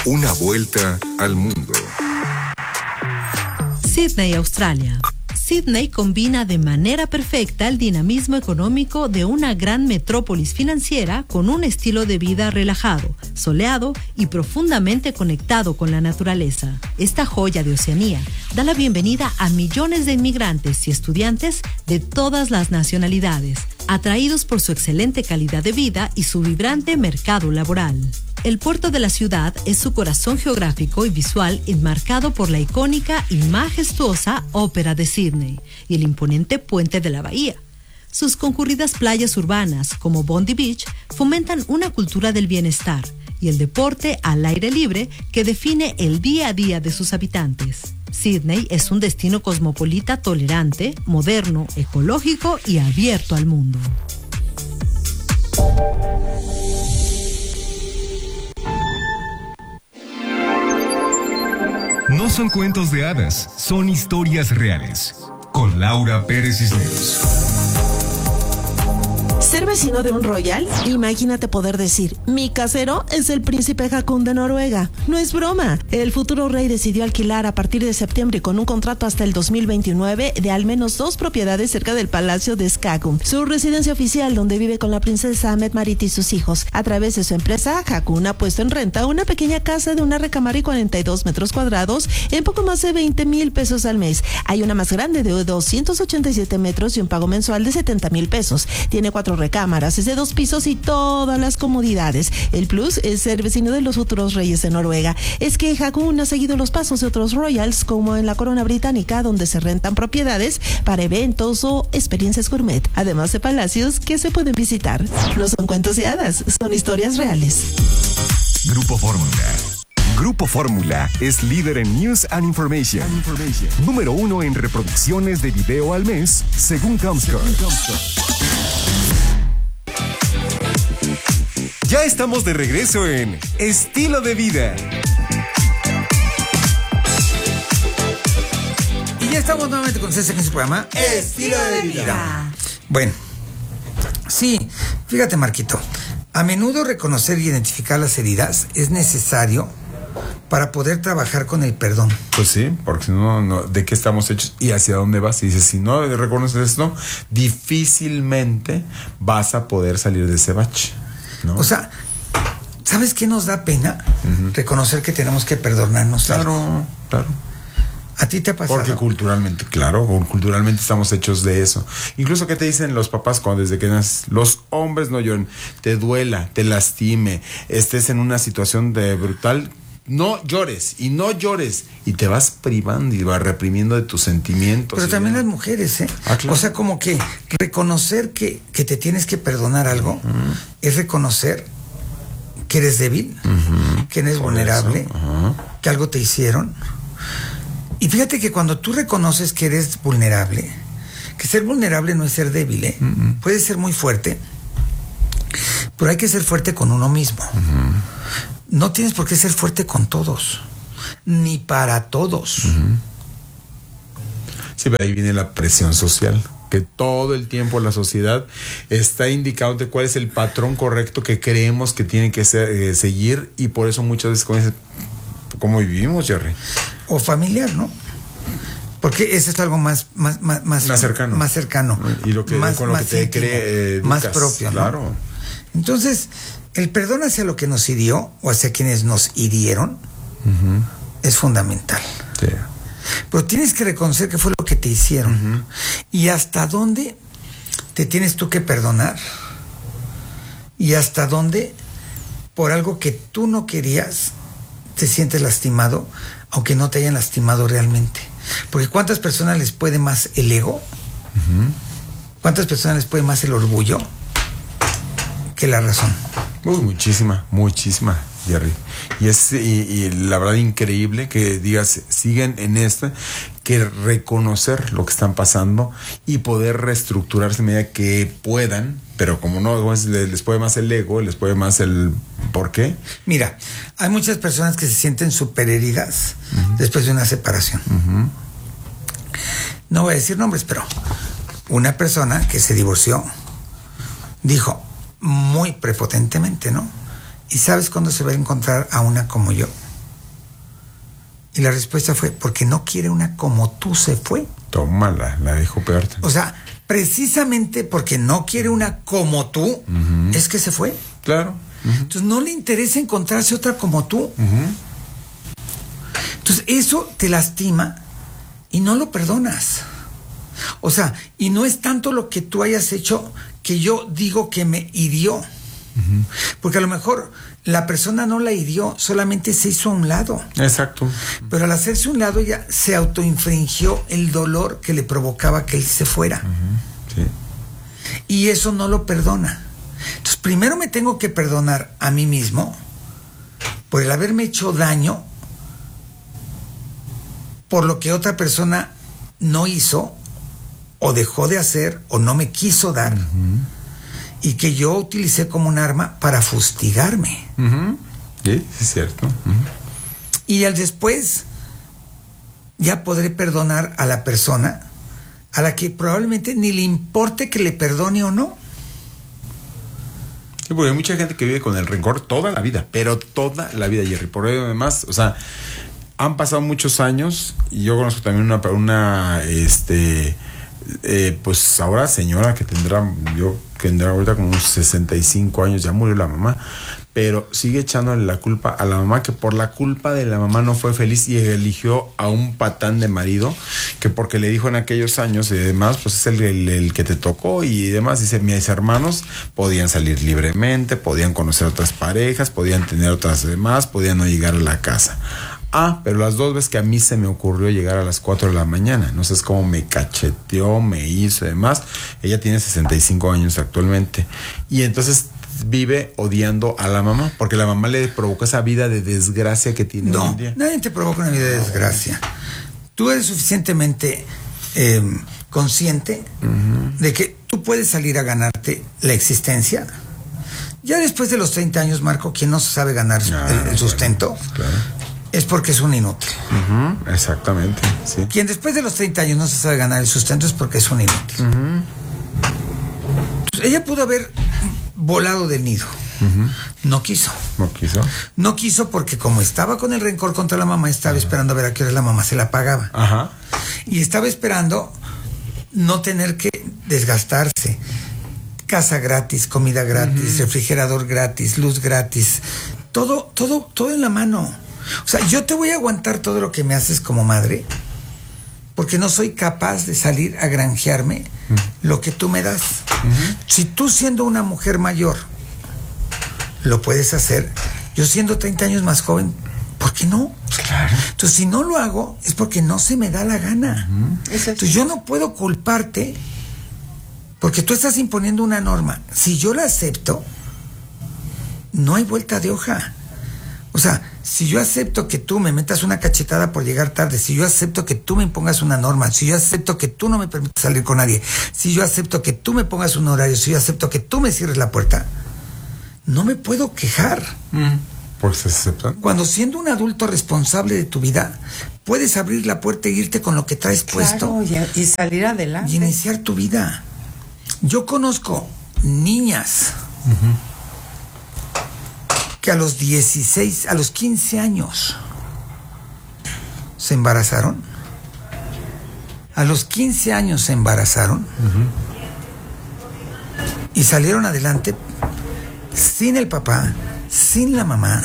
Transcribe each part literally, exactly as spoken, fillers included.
Una vuelta al mundo. Sídney, Australia. Sídney combina de manera perfecta el dinamismo económico de una gran metrópolis financiera con un estilo de vida relajado, soleado y profundamente conectado con la naturaleza. Esta joya de Oceanía da la bienvenida a millones de inmigrantes y estudiantes de todas las nacionalidades, atraídos por su excelente calidad de vida y su vibrante mercado laboral. El puerto de la ciudad es su corazón geográfico y visual, enmarcado por la icónica y majestuosa Ópera de Sídney y el imponente puente de la bahía. Sus concurridas playas urbanas, como Bondi Beach, fomentan una cultura del bienestar y el deporte al aire libre que define el día a día de sus habitantes. Sídney es un destino cosmopolita tolerante, moderno, ecológico y abierto al mundo. No son cuentos de hadas, son historias reales. Con Laura Pérez Cisneros. ¿Ser vecino de un royal? Imagínate poder decir, mi casero es el príncipe Haakon de Noruega. No es broma. El futuro rey decidió alquilar a partir de septiembre con un contrato hasta el dos mil veintinueve de al menos dos propiedades cerca del Palacio de Skagun, su residencia oficial donde vive con la princesa Mette-Marit y sus hijos. A través de su empresa, Haakon ha puesto en renta una pequeña casa de una recámara y cuarenta y dos metros cuadrados en poco más de veinte mil pesos al mes. Hay una más grande de doscientos ochenta y siete metros y un pago mensual de setenta mil pesos. Tiene cuatro recámaras, es de dos pisos y todas las comodidades. El plus es ser vecino de los futuros reyes de Noruega. Es que Haakon ha seguido los pasos de otros royals, como en la corona británica, donde se rentan propiedades para eventos o experiencias gourmet, además de palacios que se pueden visitar. No son cuentos de hadas, son historias reales. Grupo Fórmula. Grupo Fórmula es líder en News and Information. And Information. Número uno en reproducciones de video al mes, según Comscore. Ya estamos de regreso en Estilo de Vida. Y ya estamos nuevamente con ustedes en su programa Estilo de Vida. Bueno, sí, fíjate, Marquito, a menudo reconocer y identificar las heridas es necesario para poder trabajar con el perdón. Pues sí, porque si no, no, ¿de qué estamos hechos y hacia dónde vas? Y dices, si no reconoces esto, difícilmente vas a poder salir de ese bache, ¿no? O sea, ¿sabes qué nos da pena? Uh-huh. Reconocer que tenemos que perdonarnos. Claro, algo. claro. ¿A ti te ha pasado? Porque culturalmente, claro, culturalmente estamos hechos de eso. Incluso, ¿qué te dicen los papás cuando desde que naces? Los hombres no lloran, te duela, te lastime, estés en una situación de brutal, no llores y no llores y te vas privando y vas reprimiendo de tus sentimientos. Pero también ya. Las mujeres, ¿eh? Ah, claro. O sea, como que reconocer que, que te tienes que perdonar algo uh-huh. es reconocer que eres débil, uh-huh. que eres Por vulnerable, uh-huh. que algo te hicieron. Y fíjate que cuando tú reconoces que eres vulnerable, que ser vulnerable no es ser débil, ¿eh? Uh-huh. Puede ser muy fuerte, pero hay que ser fuerte con uno mismo. Uh-huh. No tienes por qué ser fuerte con todos, ni para todos. Uh-huh. Sí, pero ahí viene la presión social, que todo el tiempo la sociedad está indicando cuál es el patrón correcto que creemos que tiene que ser, eh, seguir, y por eso muchas veces con ese, ¿cómo vivimos, Jerry? O familiar, ¿no? Porque eso es algo más más más más, más cercano, más cercano, y lo que más, con lo más que te íntimo, cree, eh, más propio, ¿no? Claro. Entonces, el perdón hacia lo que nos hirió o hacia quienes nos hirieron uh-huh. es fundamental. Sí. Pero tienes que reconocer qué fue lo que te hicieron uh-huh. y hasta dónde te tienes tú que perdonar y hasta dónde por algo que tú no querías te sientes lastimado, aunque no te hayan lastimado realmente. Porque ¿cuántas personas les puede más el ego? Uh-huh. ¿Cuántas personas les puede más el orgullo que la razón? Uy, muchísima, muchísima, Jerry. Y es y, y la verdad increíble que digas, siguen en esto, que reconocer lo que están pasando y poder reestructurarse a medida que puedan, pero como no les puede más el ego, les puede más el ¿por qué? Mira, hay muchas personas que se sienten súper heridas uh-huh. después de una separación. Uh-huh. No voy a decir nombres, pero una persona que se divorció dijo muy prepotentemente, ¿no? ¿Y sabes cuándo se va a encontrar a una como yo? Y la respuesta fue, porque no quiere una como tú se fue. Tómala, la dejó peor. O sea, precisamente porque no quiere una como tú, uh-huh. es que se fue. Claro. Uh-huh. Entonces no le interesa encontrarse otra como tú. Uh-huh. Entonces eso te lastima y no lo perdonas. O sea, y no es tanto lo que tú hayas hecho que yo digo que me hirió. Uh-huh. Porque a lo mejor la persona no la hirió, solamente se hizo a un lado. Exacto. Pero al hacerse a un lado ella se autoinfringió el dolor que le provocaba que él se fuera. Uh-huh. Sí. Y eso no lo perdona. Entonces primero me tengo que perdonar a mí mismo por el haberme hecho daño por lo que otra persona no hizo o dejó de hacer o no me quiso dar. Uh-huh. Y que yo utilicé como un arma para fustigarme. Uh-huh. Sí, sí, es cierto. Uh-huh. Y al después ya podré perdonar a la persona a la que probablemente ni le importe que le perdone o no. Sí, porque hay mucha gente que vive con el rencor toda la vida, pero toda la vida, Jerry. Por ello, además, o sea, han pasado muchos años y yo conozco también una, una este... Eh, pues ahora señora que tendrá, yo que tendrá ahorita como unos sesenta y cinco años, ya murió la mamá, pero sigue echándole la culpa a la mamá, que por la culpa de la mamá no fue feliz y eligió a un patán de marido, que porque le dijo en aquellos años y demás, pues es el, el, el que te tocó y demás. Dice, mis hermanos podían salir libremente, podían conocer otras parejas, podían tener otras demás, podían no llegar a la casa. Ah, pero las dos veces que a mí se me ocurrió llegar a las cuatro de la mañana, no sé cómo me cacheteó, me hizo y demás. Ella tiene sesenta y cinco años actualmente. Y entonces vive odiando a la mamá, porque la mamá le provocó esa vida de desgracia que tiene no, hoy en día. Nadie te provoca una vida de desgracia. Tú eres suficientemente eh, consciente uh-huh. de que tú puedes salir a ganarte la existencia. Ya después de los treinta años, Marco, quien no sabe ganar ah, el, el sustento... Claro, claro. Es porque es un inútil. Uh-huh, exactamente. Sí. Quien después de los treinta años no se sabe ganar el sustento es porque es un inútil. Uh-huh. Entonces, ella pudo haber volado del nido. Uh-huh. No quiso. No quiso. No quiso porque como estaba con el rencor contra la mamá, estaba uh-huh. esperando a ver a qué hora la mamá se la pagaba. Ajá. Y estaba esperando no tener que desgastarse. Casa gratis, comida gratis, uh-huh. refrigerador gratis, luz gratis. Todo, todo, todo en la mano. O sea, yo te voy a aguantar todo lo que me haces como madre porque no soy capaz de salir a granjearme uh-huh. lo que tú me das. Uh-huh. Si tú siendo una mujer mayor lo puedes hacer, yo siendo treinta años más joven, ¿por qué no? Claro. Entonces, si no lo hago es porque no se me da la gana. Uh-huh. Entonces, yo no puedo culparte porque tú estás imponiendo una norma. Si yo la acepto, no hay vuelta de hoja. O sea, si yo acepto que tú me metas una cachetada por llegar tarde, si yo acepto que tú me impongas una norma, si yo acepto que tú no me permitas salir con nadie, si yo acepto que tú me pongas un horario, si yo acepto que tú me cierres la puerta, no me puedo quejar. Mm. ¿Por qué se aceptan? Cuando siendo un adulto responsable de tu vida, puedes abrir la puerta e irte con lo que traes claro, puesto. Y, y salir adelante. Y iniciar tu vida. Yo conozco niñas... Uh-huh. que a los dieciséis, a los quince años se embarazaron. A los quince años se embarazaron uh-huh. y salieron adelante sin el papá, sin la mamá,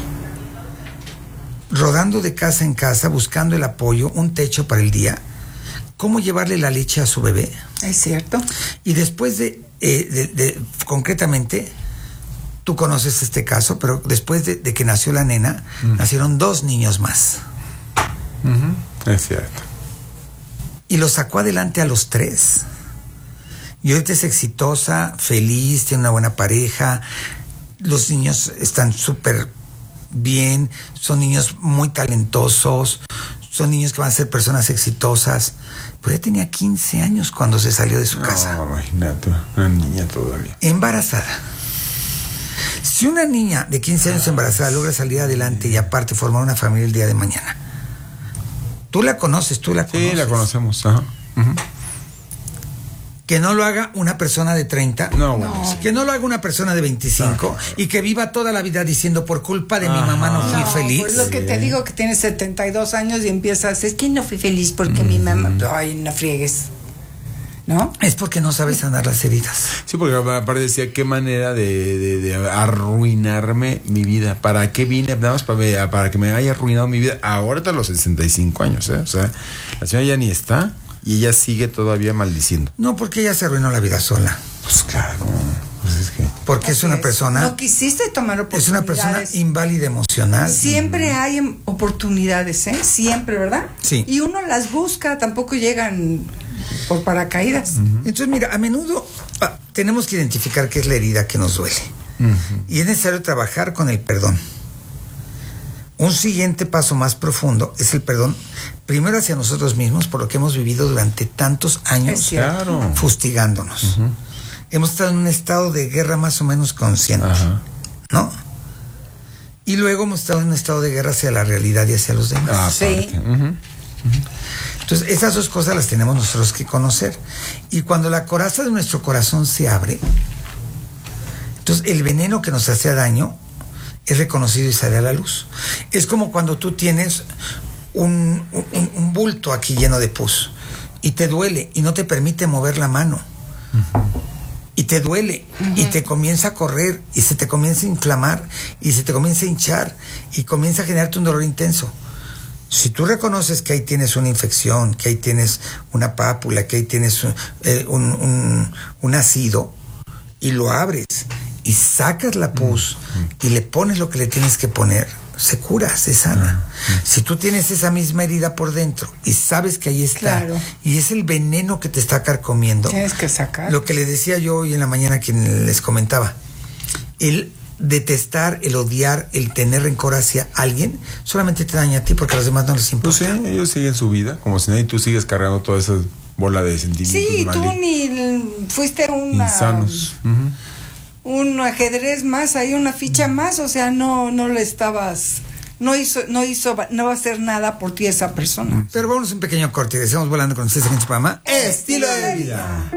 rodando de casa en casa, buscando el apoyo, un techo para el día, cómo llevarle la leche a su bebé. Es cierto. Y después de, eh, de, de concretamente... Tú conoces este caso, pero después de, de que nació la nena, uh-huh. nacieron dos niños más. Uh-huh. Es cierto. Y los sacó adelante a los tres. Y ahorita es exitosa, feliz, tiene una buena pareja. Los niños están súper bien, son niños muy talentosos, son niños que van a ser personas exitosas. Pero ella tenía quince años cuando se salió de su no, casa. Imagínate, una niña todavía. Embarazada. Si una niña de quince años embarazada logra salir adelante y aparte formar una familia el día de mañana, tú la conoces, tú la conoces. Sí, la conocemos. Ajá. Uh-huh. Que no lo haga una persona de treinta. No, bueno. No. Que no lo haga una persona de veinticinco. Ah. Y que viva toda la vida diciendo, por culpa de Ajá. mi mamá no fui no, feliz. Pues lo que te digo, que tienes setenta y dos años y empiezas, es que no fui feliz porque mm. mi mamá, ay, no friegues. ¿No? Es porque no sabes sanar las heridas. Sí, porque aparte decía, qué manera de, de, de arruinarme mi vida. ¿Para qué vine? Nada más para, para que me haya arruinado mi vida. Ahorita a los sesenta y cinco años, ¿eh? O sea, la señora ya ni está y ella sigue todavía maldiciendo. No, porque ella se arruinó la vida sola. Pues claro. Pues es que... Porque es una persona... No quisiste tomar oportunidades. Es una persona inválida emocional. Siempre hay oportunidades, ¿eh? Siempre, ¿verdad? Sí. Y uno las busca, tampoco llegan... por paracaídas. Uh-huh. Entonces, mira, a menudo ah, tenemos que identificar qué es la herida que nos duele. Uh-huh. Y es necesario trabajar con el perdón. Un siguiente paso más profundo es el perdón, primero hacia nosotros mismos, por lo que hemos vivido durante tantos años claro. fustigándonos. Uh-huh. Hemos estado en un estado de guerra más o menos consciente, uh-huh. ¿no? Y luego hemos estado en un estado de guerra hacia la realidad y hacia los demás. Ah, sí. Uh-huh. Uh-huh. Entonces, esas dos cosas las tenemos nosotros que conocer. Y cuando la coraza de nuestro corazón se abre, entonces el veneno que nos hacía daño es reconocido y sale a la luz. Es como cuando tú tienes un, un, un bulto aquí lleno de pus y te duele y no te permite mover la mano. Uh-huh. Y te duele, uh-huh. y te comienza a correr, y se te comienza a inflamar, y se te comienza a hinchar, y comienza a generarte un dolor intenso. Si tú reconoces que ahí tienes una infección, que ahí tienes una pápula, que ahí tienes un, eh, un, un, un ácido, y lo abres, y sacas la pus, uh-huh. y le pones lo que le tienes que poner, se cura, se sana. Uh-huh. Si tú tienes esa misma herida por dentro, y sabes que ahí está, claro. y es el veneno que te está carcomiendo, tienes que sacar. Lo que les decía yo hoy en la mañana, quien les comentaba, el detestar, el odiar, el tener rencor hacia alguien, solamente te daña a ti porque a los demás no les importa. Pues sí, ellos siguen su vida, como si nadie, tú sigues cargando toda esa bola de sentimientos. Sí, mal, tú ni fuiste una... insanos. Uh-huh. Un ajedrez más, hay una ficha más, o sea, no, no le estabas... No hizo, no hizo, no va a hacer nada por ti esa persona. Pero vamos a un pequeño corte y decimos volando con ustedes en este programa Estilo de Vida.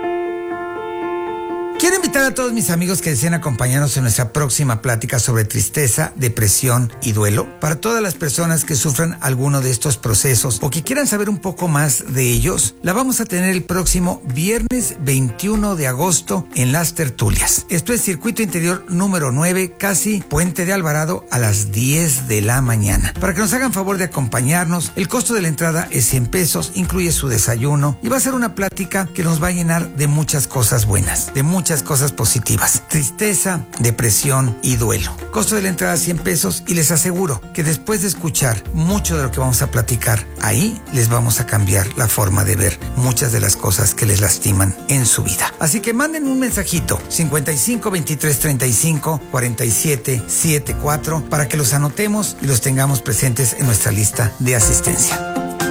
Quiero invitar a todos mis amigos que deseen acompañarnos en nuestra próxima plática sobre tristeza, depresión y duelo. Para todas las personas que sufran alguno de estos procesos o que quieran saber un poco más de ellos, la vamos a tener el próximo viernes veintiuno de agosto en Las Tertulias. Esto es Circuito Interior número nueve, casi Puente de Alvarado, a las diez de la mañana. Para que nos hagan favor de acompañarnos, el costo de la entrada es cien pesos, incluye su desayuno y va a ser una plática que nos va a llenar de muchas cosas buenas, de muchas cosas positivas: tristeza, depresión y duelo. Costo de la entrada cien pesos, y les aseguro que después de escuchar mucho de lo que vamos a platicar ahí, les vamos a cambiar la forma de ver muchas de las cosas que les lastiman en su vida. Así que manden un mensajito cincuenta y cinco, veintitrés, treinta y cinco, cuarenta y siete, setenta y cuatro para que los anotemos y los tengamos presentes en nuestra lista de asistencia.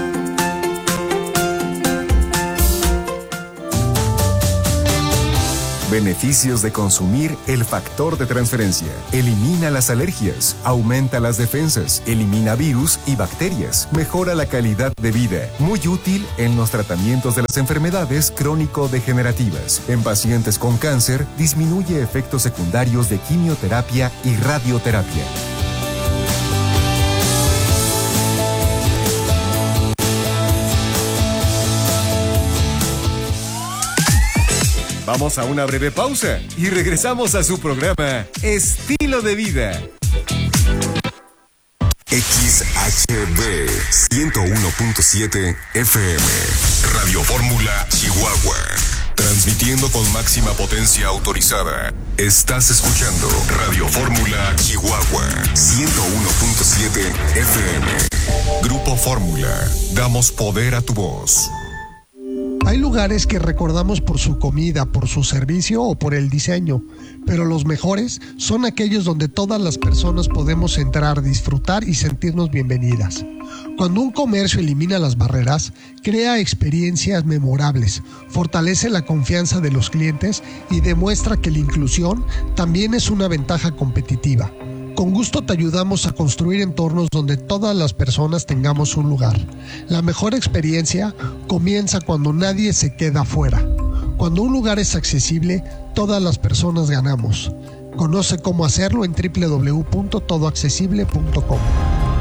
Beneficios de consumir el factor de transferencia. Elimina las alergias, aumenta las defensas, elimina virus y bacterias, mejora la calidad de vida. Muy útil en los tratamientos de las enfermedades crónico-degenerativas. En pacientes con cáncer, disminuye efectos secundarios de quimioterapia y radioterapia. Vamos a una breve pausa y regresamos a su programa Estilo de Vida. X H B ciento uno punto siete F M Radio Fórmula Chihuahua. Transmitiendo con máxima potencia autorizada. Estás escuchando Radio Fórmula Chihuahua ciento uno punto siete F M. Grupo Fórmula. Damos poder a tu voz. Hay lugares que recordamos por su comida, por su servicio o por el diseño, pero los mejores son aquellos donde todas las personas podemos entrar, disfrutar y sentirnos bienvenidas. Cuando un comercio elimina las barreras, crea experiencias memorables, fortalece la confianza de los clientes y demuestra que la inclusión también es una ventaja competitiva. Con gusto te ayudamos a construir entornos donde todas las personas tengamos un lugar. La mejor experiencia comienza cuando nadie se queda afuera. Cuando un lugar es accesible, todas las personas ganamos. Conoce cómo hacerlo en doble u doble u doble u punto todo accesible punto com.